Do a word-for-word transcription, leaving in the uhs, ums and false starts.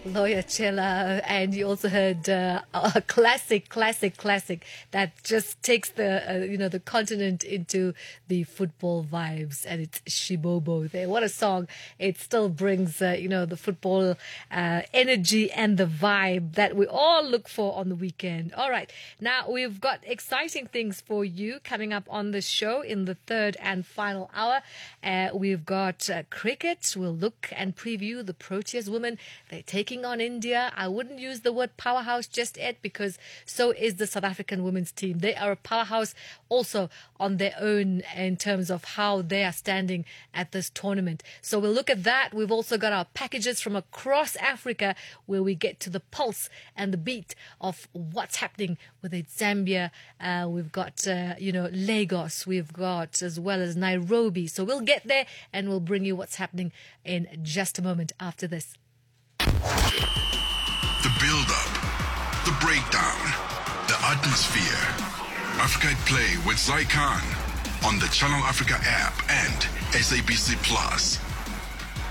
Lawyer Chela, and you also heard uh, a classic, classic, classic that just takes the uh, you know the continent into the football vibes, and it's Shibobo there. What a song! It still brings uh, you know the football uh, energy and the vibe that we all look for on the weekend. All right, now we've got exciting things for you coming up on the show in the third and final hour. Uh, we've got uh, cricket. We'll look and preview the Proteas women. They're taking on India. I wouldn't use the word powerhouse just yet because so is the South African women's team. They are a powerhouse also on their own in terms of how they are standing at this tournament. So we'll look at that. We've also got our packages from across Africa where we get to the pulse and the beat of what's happening with it. Zambia. Uh, we've got, uh, you know, Lagos. We've got as well as Nairobi. So we'll get there and we'll bring you what's happening in just a moment after this. The build-up, the breakdown, the atmosphere. Africa at Play with Zai Khan on the Channel Africa app and S A B C Plus.